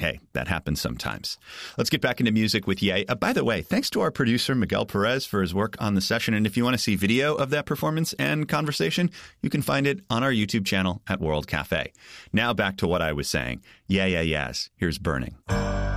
hey, that happens sometimes. Let's get back into music with Ye. By the way, thanks to our producer, Miguel Perez, for his work on the session. And if you want to see video of that performance and conversation, you can find it on our YouTube channel at World Cafe. Now back to what I was saying. Yeah, yeah, yes. Here's Burning.